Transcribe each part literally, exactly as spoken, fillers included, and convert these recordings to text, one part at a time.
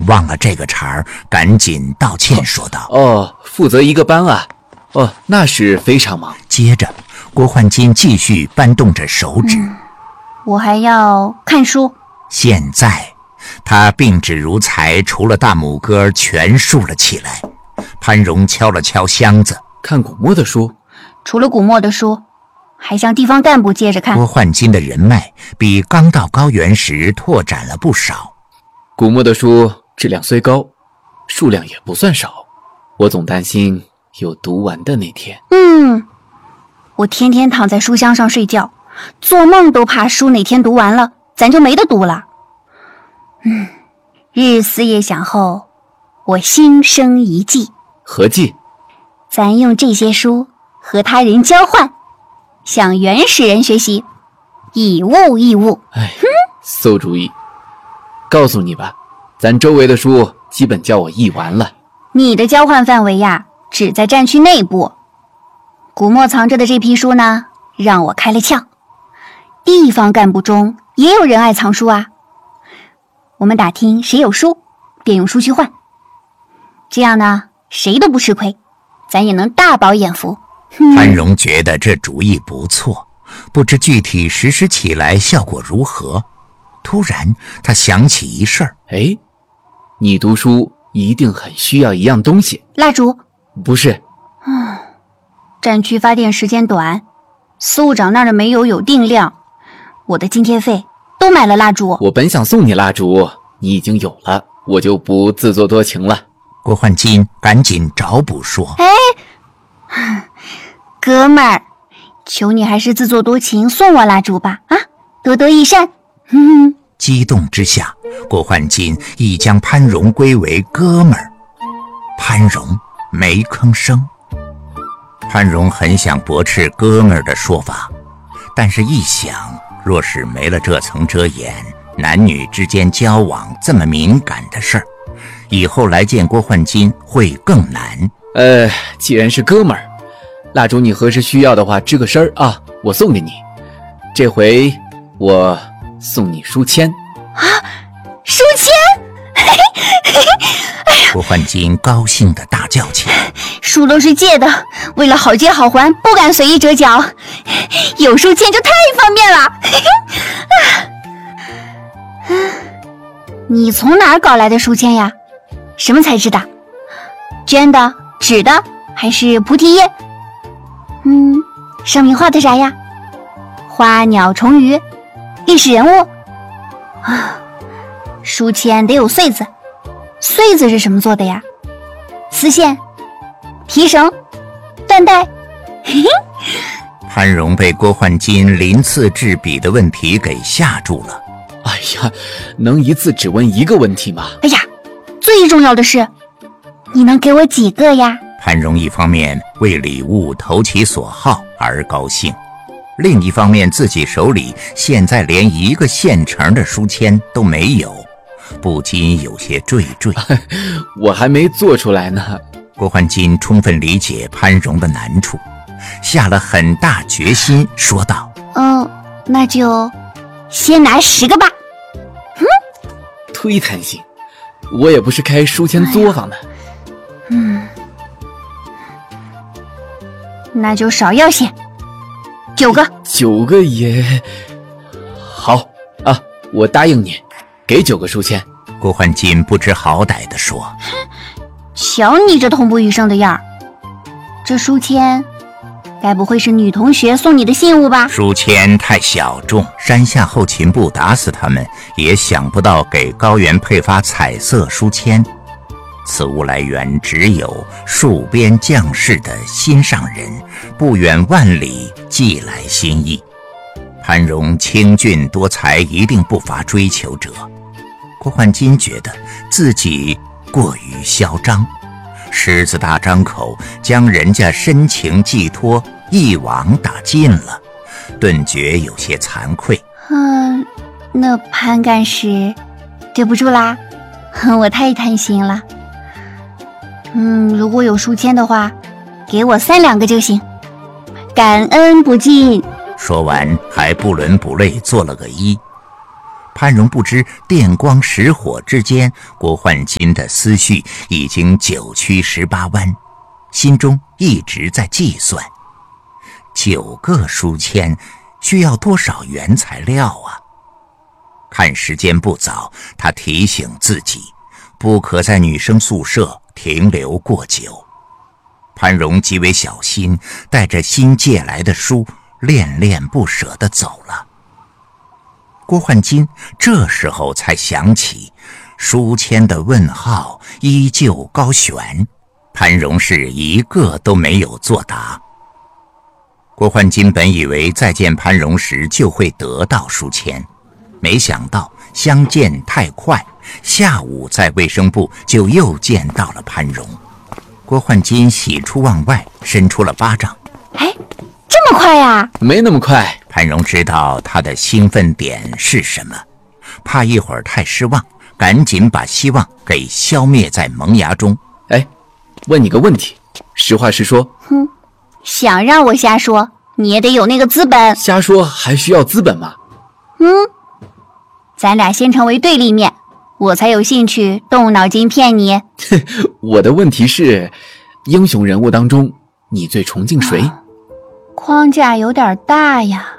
忘了这个茬儿，赶紧道歉说道： 哦，负责一个班啊，哦，那是非常忙。 接着郭焕金继续搬动着手指、 嗯、我还要看书。 现在他病指如柴，除了大拇哥全竖了起来。潘荣敲了敲箱子， 看古墨的书。 除了古墨的书，还向地方干部接着看。 郭焕金的人脉比刚到高原时拓展了不少。 古墨的书质量虽高，数量也不算少，我总担心有读完的那天。 嗯，我天天躺在书箱上睡觉，做梦都怕书哪天读完了，咱就没得读了。嗯，日思夜想后，我心生一计。 何计？ 咱用这些书和他人交换，向原始人学习，以物易物。 哎，馊主意。告诉你吧，咱周围的书基本叫我译完了。 你的交换范围呀，只在战区内部。古墨藏着的这批书呢，让我开了窍。地方干部中也有人爱藏书啊。我们打听谁有书，便用书去换。这样呢，谁都不吃亏，咱也能大饱眼福。 潘荣觉得这主意不错，不知具体实施起来效果如何。突然他想起一事儿。 哎，你读书一定很需要一样东西。 蜡烛？ 不是。 嗯，战区发电时间短，司务长那儿的煤油有定量，我的津贴费都买了蜡烛。 我本想送你蜡烛，你已经有了，我就不自作多情了。 郭焕金赶紧找补说： 哎，哥们儿，求你还是自作多情送我蜡烛吧，啊，多多益善。嗯， 激动之下，郭焕金已将潘荣归为哥们儿。潘荣没吭声。潘荣很想驳斥哥们儿的说法，但是一想，若是没了这层遮掩，男女之间交往这么敏感的事儿，以后来见郭焕金会更难。 呃，既然是哥们儿，蜡烛你何时需要的话吱个声儿啊，我送给你。这回我送你书签。 啊，书签！ 郭焕金高兴地大叫起来： 书都是借的，为了好借好还，不敢随意折角，有书签就太方便了。你从哪儿搞来的书签呀？什么材质的？绢的、纸的，还是菩提叶？嗯，上面画的啥呀？花鸟虫鱼，历史人物啊。书签得有穗子，穗子是什么做的呀？丝线、提绳、缎带。 潘荣被郭焕金鳞次栉比的问题给吓住了。 哎呀，能一次只问一个问题吗？ 哎呀，最重要的是，你能给我几个呀？ 潘荣一方面为礼物投其所好而高兴，另一方面自己手里现在连一个现成的书签都没有，不禁有些惴惴。 我还没做出来呢。 郭焕金充分理解潘荣的难处，下了很大决心说道： 嗯，那就先拿十个吧。嗯， 忒贪心，我也不是开书签作坊的。哎、 嗯，那就少要些，九个。 九个也好啊，我答应你，给九个书签。 郭焕金不知好歹地说： 瞧你这痛不欲生的样儿，这书签该不会是女同学送你的信物吧？ 书签太小众，山下后勤部打死他们也想不到给高原配发彩色书签。此物来源只有戍边将士的心上人不远万里寄来心意。潘荣清俊多才，一定不乏追求者。郭焕金觉得自己过于嚣张，狮子大张口，将人家深情寄托一网打尽了，顿觉有些惭愧。 嗯，那潘干事对不住啦，我太贪心了。嗯，如果有书签的话，给我三两个就行，感恩不尽。 说完还不伦不类做了个揖。 潘荣不知电光石火之间，郭焕金的思绪已经九曲十八弯，心中一直在计算，九个书签需要多少原材料啊？看时间不早，他提醒自己不可在女生宿舍停留过久。潘荣极为小心，带着新借来的书恋恋不舍地走了。郭焕金这时候才想起，书签的问号依旧高悬，潘荣是一个都没有作答。郭焕金本以为再见潘荣时就会得到书签，没想到相见太快，下午在卫生部就又见到了潘荣。郭焕金喜出望外，伸出了巴掌。 哎，这么快呀？ 没那么快。 潘荣知道他的兴奋点是什么，怕一会儿太失望，赶紧把希望给消灭在萌芽中。 哎，问你个问题，实话实说。 哼，想让我瞎说，你也得有那个资本。 瞎说还需要资本吗？ 嗯，咱俩先成为对立面，我才有兴趣动脑筋骗你。 我的问题是，英雄人物当中，你最崇敬谁？啊， 框架有点大呀。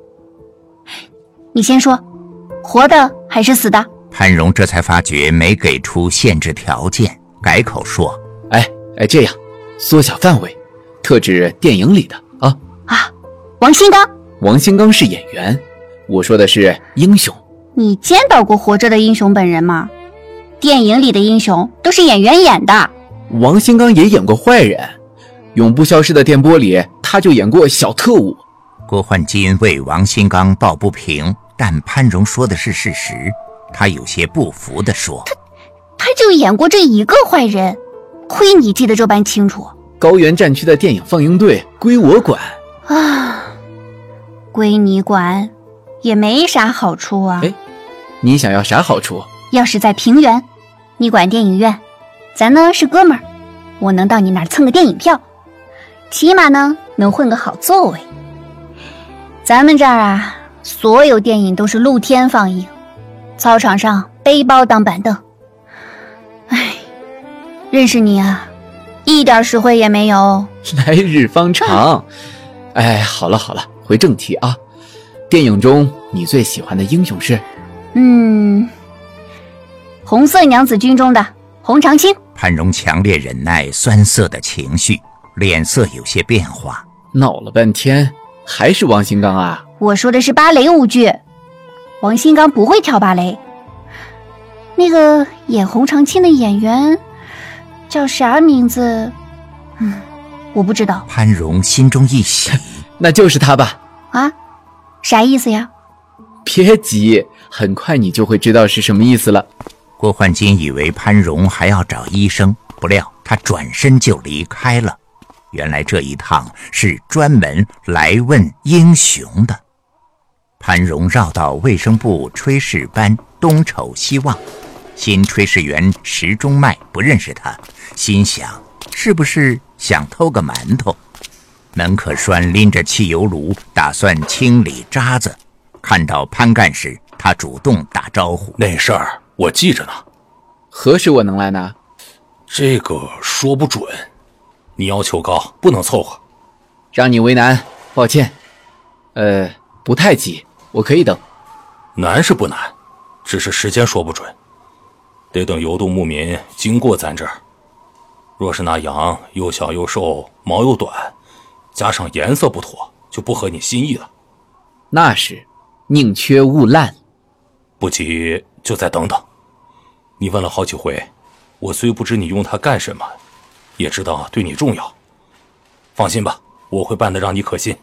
你先说，活的还是死的？ 潘荣这才发觉没给出限制条件，改口说： 哎哎，这样，缩小范围，特指电影里的啊啊！王新刚， 王新刚是演员，我说的是英雄。 你见到过活着的英雄本人吗？电影里的英雄都是演员演的。 王新刚也演过坏人，《永不消失的电波》里他就演过小特务。 郭焕金为王新刚抱不平，但潘荣说的是事实，他有些不服地说： 他他就演过这一个坏人，亏你记得这般清楚。 高原战区的电影放映队归我管啊，归你管也没啥好处啊。 哎，你想要啥好处？ 要是在平原，你管电影院，咱呢是哥们儿，我能到你那儿蹭个电影票，起码呢能混个好座位。咱们这儿啊，所有电影都是露天放映，操场上背包当板凳。哎，认识你啊，一点实惠也没有。 来日方长。哎，好了好了，回正题啊。电影中你最喜欢的英雄是？ 嗯，红色娘子军中的洪长青。 潘荣强烈忍耐酸涩的情绪，脸色有些变化。 闹了半天还是王新刚啊？ 我说的是芭蕾舞剧，王新刚不会跳芭蕾。那个演洪长青的演员叫啥名字？嗯，我不知道。 潘荣心中一喜， 那就是他吧？ 啊，啥意思呀？ 别急，很快你就会知道是什么意思了。 郭焕金以为潘荣还要找医生，不料他转身就离开了。原来这一趟是专门来问英雄的。潘荣绕到卫生部炊事班，东瞅西望，新炊事员石中迈不认识他，心想是不是想偷个馒头。门可栓拎着汽油炉打算清理渣子，看到潘干事，他主动打招呼： 那事儿我记着呢。 何时我能来呢？ 这个说不准，你要求高，不能凑合。 让你为难，抱歉。呃，不太急，我可以等。 难是不难，只是时间说不准，得等游渡牧民经过咱这儿。若是那羊又小又瘦，毛又短，加上颜色不妥，就不合你心意了。 那是宁缺毋滥。 不急就再等等。你问了好几回，我虽不知你用它干什么，也知道对你重要。放心吧，我会办得让你可信。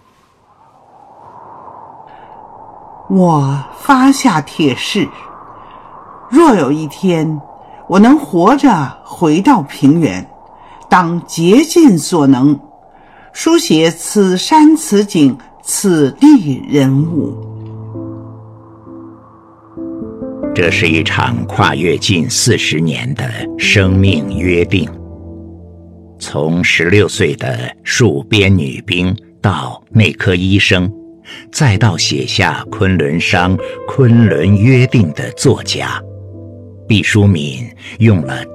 我发下帖誓，若有一天我能活着回到平原，当竭尽所能书写此山此景此地人物。 这是一场跨越近四十年的生命约定。从十六岁的戍边女兵到内科医生， 再到写下《昆仑商》《昆仑约定》的作家，毕淑敏用了